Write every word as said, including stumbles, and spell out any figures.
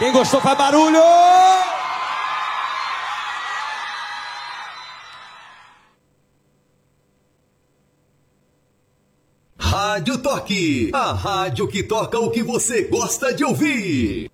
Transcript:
Quem gostou faz barulho! Rádio Toque, a rádio que toca o que você gosta de ouvir.